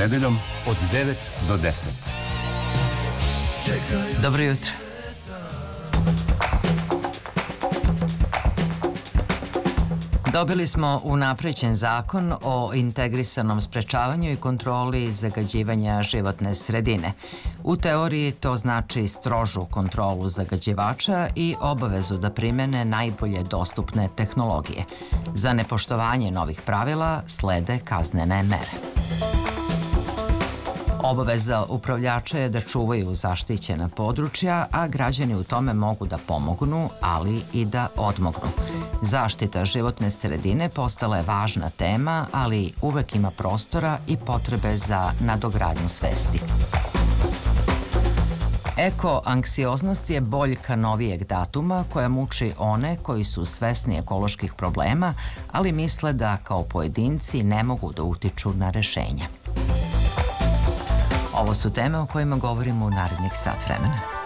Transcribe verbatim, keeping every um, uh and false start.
Nedeljom od devet do deset. Dobro jutro. Dobili smo unapređen zakon o integrisanom sprečavanju i kontroli zagađivanja životne sredine. U teoriji to znači strožu kontrolu zagađivača i obavezu da primene najbolje dostupne tehnologije. Za nepoštovanje novih pravila slede kaznene mere. Obaveza upravljača je da čuvaju zaštićena područja, a građani u tome mogu da pomognu, ali i da odmognu. Zaštita životne sredine postala je važna tema, ali uvek ima prostora i potrebe za nadogradnju svesti. Eko-anksioznost je boljka novijeg datuma koja muči one koji su svesni ekoloških problema, ali misle da kao pojedinci ne mogu da utiču na rešenja. Ovo su teme o kojima govorimo u narednih sat vremena.